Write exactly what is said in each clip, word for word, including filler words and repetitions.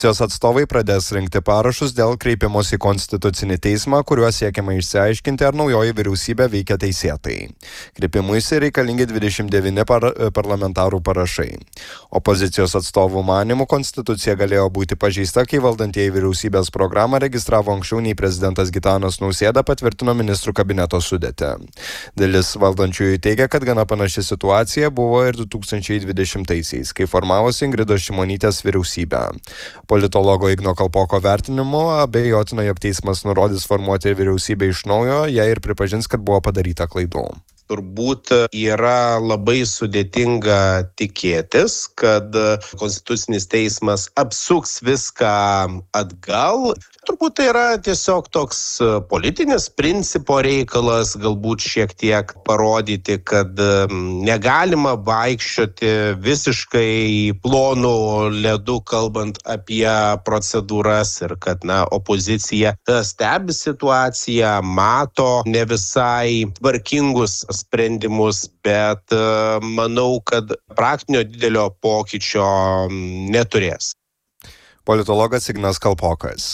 Jos atstovai pradės rinkti parašus dėl kreipimosi į Konstitucinį teismą, kuriuo siekiama išsiaiškinti, ar naujoji vyriausybė veikia teisėtai. Kreipimuisi reikalingi dvidešimt devyni par parlamentarų parašai. Opozicijos atstovų manymų Konstitucija galėjo būti pažeista, kai valdantieji vyriausybės programą registravo anksčiau nei prezidentas Gitanas Nausėda patvirtino ministrų kabineto sudėtį. Dalis valdančiųjų teigia, kad gana panaši situacija buvo ir du tūkstančiai dvidešimtaisiais, kai formavosi Ingridos Šimonytės vyriausybė. Politologo Igno Kalpoko vertinimu abejotina, jog teismas nurodys formuoti vyriausybę iš naujo, jei ir pripažins, kad buvo padaryta klaidų. Turbūt yra labai sudėtinga tikėtis, kad Konstitucinis teismas apsuks viską atgal. Turbūt tai yra tiesiog toks politinis principo reikalas, galbūt šiek tiek parodyti, kad negalima vaikščioti visiškai plonų ledų, kalbant apie procedūras, ir kad na, opozicija stebi situaciją, mato ne visai tvarkingus sprendimus, bet manau, kad praktinio didelio pokyčio neturės. Politologas Ignas Kalpokas.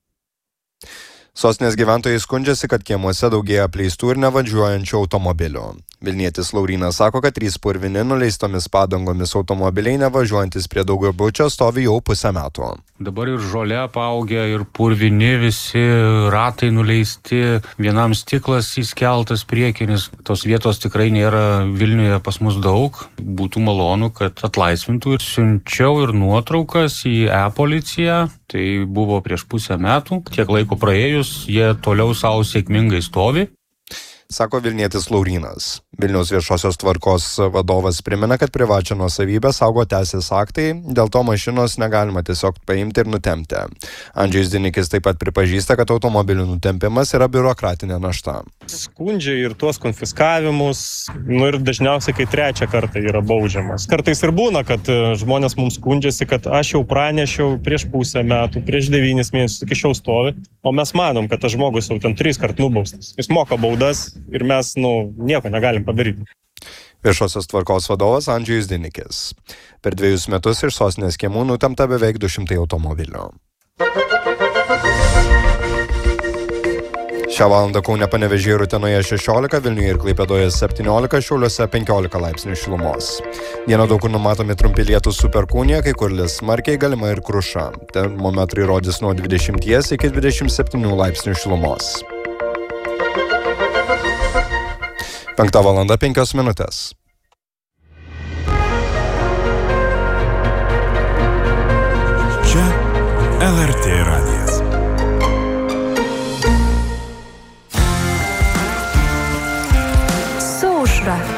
Sostinės gyventojai skundžiasi, kad kiemuose daugėja apleistų ir nevažiuojančių automobilių. Vilnietis Laurynas sako, kad trys purvini nuleistomis padangomis automobiliai nevažiuojantis prie daugiabučio stovi jau pusę metų. Dabar ir žolė apaugę, ir purvini visi, ratai nuleisti, vienam stiklas įskeltas priekinis. Tos vietos tikrai nėra Vilniuje pas mus daug. Būtų malonu, kad atlaisvintų. Siunčiau ir nuotraukas į e-policiją. Tai buvo prieš pusę metų. Tiek laiko praėjus, jie toliau savo sėkmingai stovi. Sako Vilnietis Laurynas. Vilniaus viešosios tvarkos vadovas primena, kad privačią nuosavybę saugo teisės aktai, dėl to mašinos negalima tiesiog paimti ir nutempti. Andžejus Dinikis taip pat pripažįsta, kad automobilių nutempimas yra biurokratinė našta. Skundžia ir tuos konfiskavimus, nu ir dažniausiai, kai trečią kartą yra baudžiamas. Kartais ir būna, kad žmonės mums skundžiasi, kad aš jau pranešiau prieš pusę metų, prieš devynis mėnesius iki šiol stovi, o mes manom, kad tas žmogus jau ten tris kart nubaustas. Jis moka baudas ir mes, nu, nieko negalim padaryti. Viešosios tvarkos vadovas Andžejus Dinikis. Per dviejus metus iš sostinės kiemų nutemta beveik du šimtai automobilių. Šią valandą Kaune, Panevėžyje ir Utenoje šešiolika, Vilniuje ir Klaipėdoje septyniolika, Šiauliuose penkiolika laipsnių šilumos. Dieną daug kur numatomi trumpi lietūs su perkūnija, kai kur lis smarkiai, galima ir kruša. Termometrai rodys nuo dvidešimties iki dvidešimt septynių laipsnių šilumos. Penkta valanda penkios minutės. Čia L R T radijas. Su aušra.